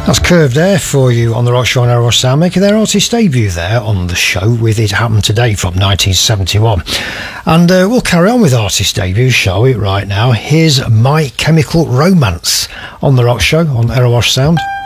That's Curved Air for you on the Rock Show on Eros Sound, making their artist debut there on the show with It Happened Today from 1971. And we'll carry on with artist debuts, shall we, right now. Here's My Chemical Romance on the Rock Show on Eros Sound.